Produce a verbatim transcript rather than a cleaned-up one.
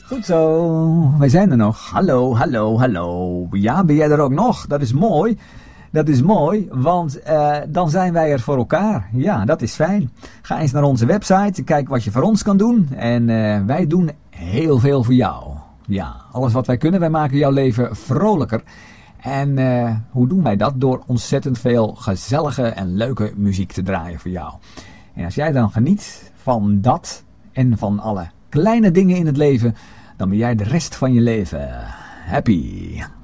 Goed zo, wij zijn er nog. Hallo, hallo, hallo. Ja, ben jij er ook nog? Dat is mooi. Dat is mooi, want uh, dan zijn wij er voor elkaar. Ja, dat is fijn. Ga eens naar onze website, kijk wat je voor ons kan doen. En uh, wij doen heel veel voor jou. Ja, alles wat wij kunnen, wij maken jouw leven vrolijker. En uh, hoe doen wij dat? Door ontzettend veel gezellige en leuke muziek te draaien voor jou. En als jij dan geniet van dat en van alle kleine dingen in het leven, dan ben jij de rest van je leven happy.